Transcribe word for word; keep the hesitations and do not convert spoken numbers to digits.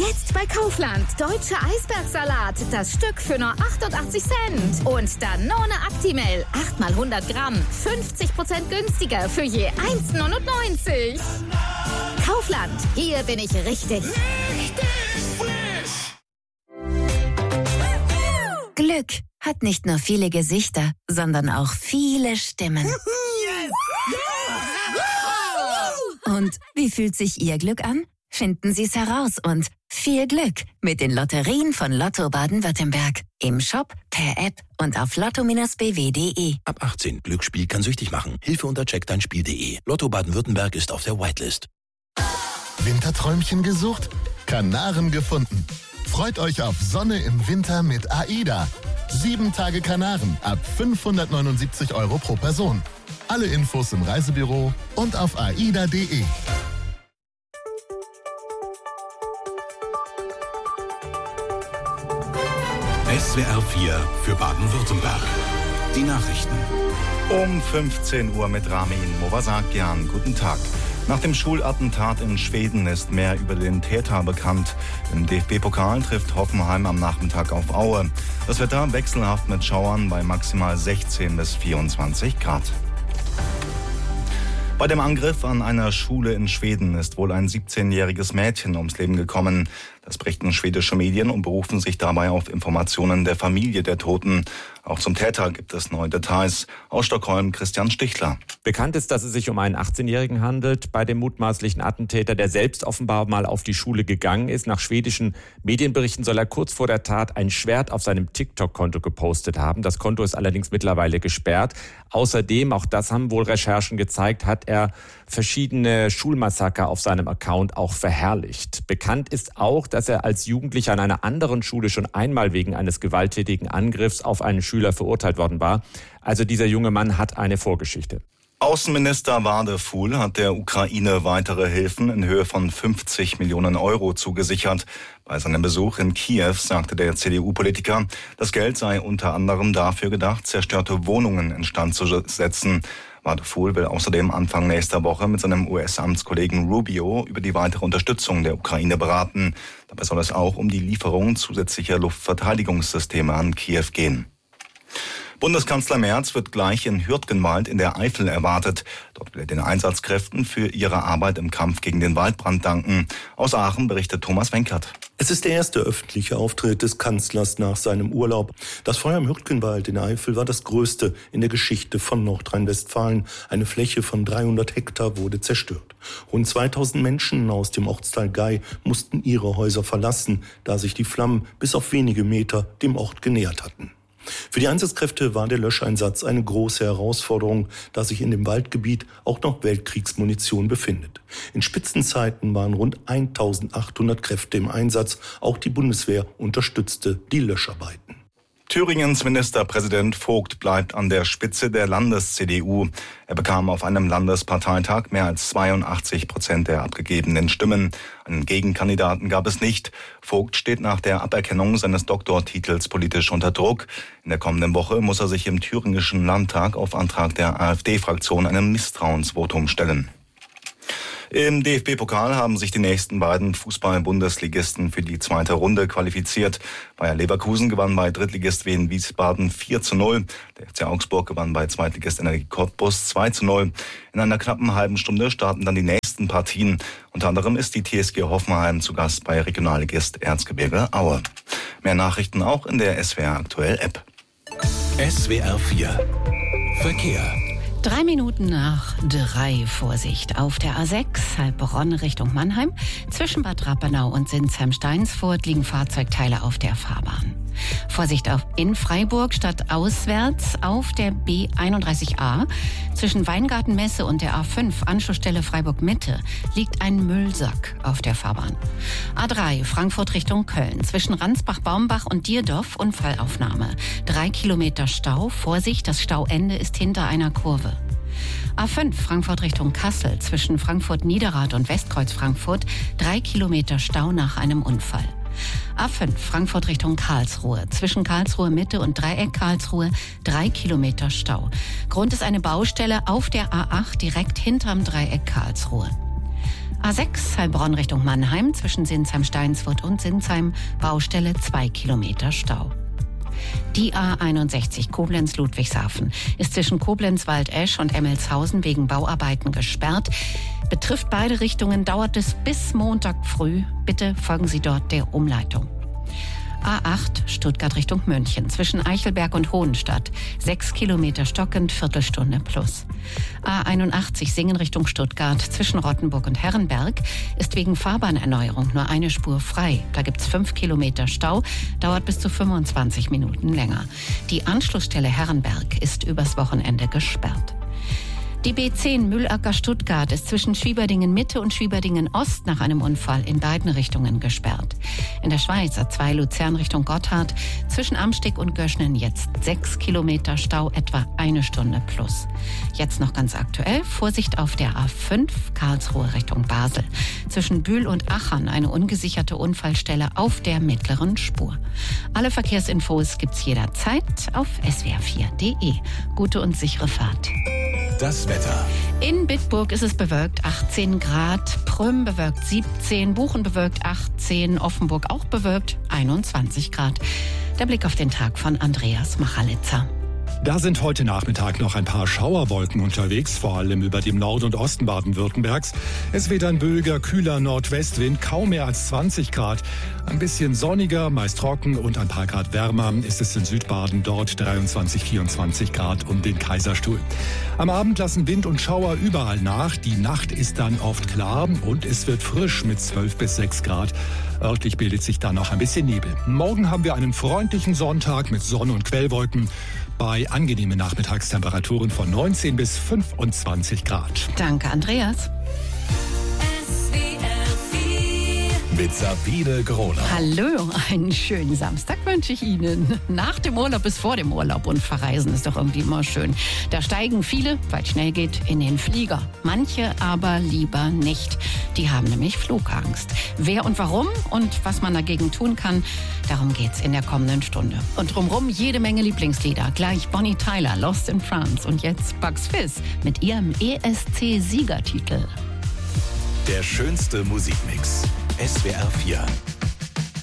Jetzt bei Kaufland. Deutscher Eisbergsalat. Das Stück für nur achtundachtzig Cent. Und Danone Actimel. acht mal hundert Gramm. fünfzig Prozent günstiger für je eins neunundneunzig. Kaufland. Hier bin ich richtig. Richtig frisch. Glück hat nicht nur viele Gesichter, sondern auch viele Stimmen. Yes. Und wie fühlt sich Ihr Glück an? Finden Sie es heraus und viel Glück mit den Lotterien von Lotto Baden-Württemberg. Im Shop, per App und auf lotto Bindestrich b w punkt d e. Ab achtzehn. Glücksspiel kann süchtig machen. Hilfe unter check dein spiel punkt d e. Lotto Baden-Württemberg ist auf der Whitelist. Winterträumchen gesucht? Kanaren gefunden. Freut euch auf Sonne im Winter mit AIDA. Sieben Tage Kanaren ab fünfhundertneunundsiebzig Euro pro Person. Alle Infos im Reisebüro und auf aida punkt d e. S W R vier für Baden-Württemberg. Die Nachrichten. Um fünfzehn Uhr mit Ramin Movasakian. Guten Tag. Nach dem Schulattentat in Schweden ist mehr über den Täter bekannt. Im D F B-Pokal trifft Hoffenheim am Nachmittag auf Aue. Das Wetter wechselhaft mit Schauern bei maximal sechzehn bis vierundzwanzig Grad. Bei dem Angriff an einer Schule in Schweden ist wohl ein siebzehnjähriges Mädchen ums Leben gekommen. Das berichten schwedische Medien und berufen sich dabei auf Informationen der Familie der Toten. Auch zum Täter gibt es neue Details. Aus Stockholm Christian Stichler. Bekannt ist, dass es sich um einen achtzehnjährigen handelt. Bei dem mutmaßlichen Attentäter, der selbst offenbar mal auf die Schule gegangen ist. Nach schwedischen Medienberichten soll er kurz vor der Tat ein Schwert auf seinem TikTok-Konto gepostet haben. Das Konto ist allerdings mittlerweile gesperrt. Außerdem, auch das haben wohl Recherchen gezeigt, hat er verschiedene Schulmassaker auf seinem Account auch verherrlicht. Bekannt ist auch, dass er als Jugendlicher an einer anderen Schule schon einmal wegen eines gewalttätigen Angriffs auf einen Schüler verurteilt worden war. Also dieser junge Mann hat eine Vorgeschichte. Außenminister Wadefuhl hat der Ukraine weitere Hilfen in Höhe von fünfzig Millionen Euro zugesichert. Bei seinem Besuch in Kiew sagte der C D U-Politiker, das Geld sei unter anderem dafür gedacht, zerstörte Wohnungen instand zu setzen. Wadefuhl will außerdem Anfang nächster Woche mit seinem U S-Amtskollegen Rubio über die weitere Unterstützung der Ukraine beraten. Dabei soll es auch um die Lieferung zusätzlicher Luftverteidigungssysteme an Kiew gehen. Bundeskanzler Merz wird gleich in Hürtgenwald in der Eifel erwartet. Dort will er den Einsatzkräften für ihre Arbeit im Kampf gegen den Waldbrand danken. Aus Aachen berichtet Thomas Wenkert. Es ist der erste öffentliche Auftritt des Kanzlers nach seinem Urlaub. Das Feuer im Hürtgenwald in der Eifel war das größte in der Geschichte von Nordrhein-Westfalen. Eine Fläche von dreihundert Hektar wurde zerstört. Rund zweitausend Menschen aus dem Ortsteil Gei mussten ihre Häuser verlassen, da sich die Flammen bis auf wenige Meter dem Ort genähert hatten. Für die Einsatzkräfte war der Löscheinsatz eine große Herausforderung, da sich in dem Waldgebiet auch noch Weltkriegsmunition befindet. In Spitzenzeiten waren rund eintausendachthundert Kräfte im Einsatz. Auch die Bundeswehr unterstützte die Löscharbeiten. Thüringens Ministerpräsident Vogt bleibt an der Spitze der Landes-C D U. Er bekam auf einem Landesparteitag mehr als zweiundachtzig Prozent der abgegebenen Stimmen. Einen Gegenkandidaten gab es nicht. Vogt steht nach der Aberkennung seines Doktortitels politisch unter Druck. In der kommenden Woche muss er sich im thüringischen Landtag auf Antrag der AfD-Fraktion einem Misstrauensvotum stellen. Im D F B-Pokal haben sich die nächsten beiden Fußball-Bundesligisten für die zweite Runde qualifiziert. Bayer Leverkusen gewann bei Drittligist Wien Wiesbaden vier zu null. Der F C Augsburg gewann bei Zweitligist Energie Cottbus zwei zu null. In einer knappen halben Stunde starten dann die nächsten Partien. Unter anderem ist die T S G Hoffenheim zu Gast bei Regionalligist Erzgebirge Aue. Mehr Nachrichten auch in der S W R Aktuell App. S W R vier Verkehr. Drei Minuten nach drei, Vorsicht. Auf der A sechs, Heilbronn Richtung Mannheim. Zwischen Bad Rappenau und Sinsheim-Steinsfurt liegen Fahrzeugteile auf der Fahrbahn. Vorsicht auf in Freiburg stadtauswärts auf der B einunddreißig a. Zwischen Weingartenmesse und der A fünf, Anschlussstelle Freiburg-Mitte, liegt ein Müllsack auf der Fahrbahn. A drei, Frankfurt Richtung Köln. Zwischen Ransbach-Baumbach und Dierdorf, Unfallaufnahme. Drei Kilometer Stau. Vorsicht, das Stauende ist hinter einer Kurve. A fünf, Frankfurt Richtung Kassel. Zwischen Frankfurt-Niederrad und Westkreuz Frankfurt. Drei Kilometer Stau nach einem Unfall. A fünf, Frankfurt Richtung Karlsruhe. Zwischen Karlsruhe Mitte und Dreieck Karlsruhe drei Kilometer Stau. Grund ist eine Baustelle auf der A acht direkt hinterm Dreieck Karlsruhe. A sechs Heilbronn Richtung Mannheim zwischen Sinsheim-Steinsfurt und Sinsheim, Baustelle zwei Kilometer Stau. Die A einundsechzig Koblenz-Ludwigshafen ist zwischen Koblenz-Waldesch und Emmelshausen wegen Bauarbeiten gesperrt. Betrifft beide Richtungen, dauert es bis Montag früh. Bitte folgen Sie dort der Umleitung. A acht Stuttgart Richtung München zwischen Eichelberg und Hohenstadt. Sechs Kilometer stockend, Viertelstunde plus. A einundachtzig Singen Richtung Stuttgart zwischen Rottenburg und Herrenberg ist wegen Fahrbahnerneuerung nur eine Spur frei. Da gibt's fünf Kilometer Stau, dauert bis zu fünfundzwanzig Minuten länger. Die Anschlussstelle Herrenberg ist übers Wochenende gesperrt. Die B zehn Mühlacker Stuttgart ist zwischen Schwieberdingen Mitte und Schwieberdingen Ost nach einem Unfall in beiden Richtungen gesperrt. In der Schweiz A zwei Luzern Richtung Gotthard zwischen Amsteg und Göschnen jetzt sechs Kilometer Stau, etwa eine Stunde plus. Jetzt noch ganz aktuell, Vorsicht auf der A fünf Karlsruhe Richtung Basel. Zwischen Bühl und Achern eine ungesicherte Unfallstelle auf der mittleren Spur. Alle Verkehrsinfos gibt's jederzeit auf s w r vier punkt d e. Gute und sichere Fahrt. Das Wetter. In Bitburg ist es bewölkt, achtzehn Grad, Prüm bewölkt siebzehn, Buchen bewölkt achtzehn, Offenburg auch bewölkt, einundzwanzig Grad. Der Blick auf den Tag von Andreas Machalitzer. Da sind heute Nachmittag noch ein paar Schauerwolken unterwegs, vor allem über dem Nord- und Osten Baden-Württembergs. Es weht ein böiger, kühler Nordwestwind, kaum mehr als zwanzig Grad. Ein bisschen sonniger, meist trocken und ein paar Grad wärmer ist es in Südbaden, dort dreiundzwanzig, vierundzwanzig Grad um den Kaiserstuhl. Am Abend lassen Wind und Schauer überall nach. Die Nacht ist dann oft klar und es wird frisch mit zwölf bis sechs Grad. Örtlich bildet sich dann noch ein bisschen Nebel. Morgen haben wir einen freundlichen Sonntag mit Sonne und Quellwolken bei angenehmen Nachmittagstemperaturen von neunzehn bis fünfundzwanzig Grad. Danke, Andreas. Mit Sabine Groner. Hallo, einen schönen Samstag wünsche ich Ihnen. Nach dem Urlaub ist vor dem Urlaub und verreisen ist doch irgendwie immer schön. Da steigen viele, weil es schnell geht, in den Flieger. Manche aber lieber nicht. Die haben nämlich Flugangst. Wer und warum und was man dagegen tun kann, darum geht's in der kommenden Stunde. Und drumherum jede Menge Lieblingslieder. Gleich Bonnie Tyler, Lost in France. Und jetzt Bugs Fizz mit ihrem E S C-Siegertitel. Der schönste Musikmix. S W R vier.